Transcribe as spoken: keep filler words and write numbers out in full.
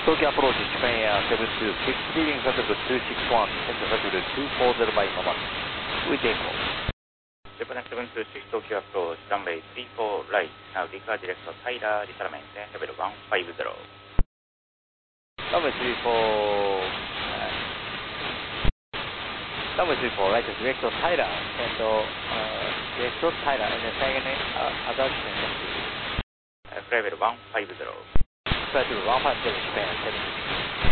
Tokyo approach, Japan Air seven two six, leaving altitude two six one, enter altitude two four zero by Mama. Retain call. Japan seven two six, Tokyo approach, runway three four right, now decar direct to Tyler, Risalamente, level one five zero. Runway three four, uh, runway three four right, direct to Tyler, and uh, direct to Tyler, and then second uh, other descent. Uh, level one five zero. Flight to one five zero, Japan seven two six.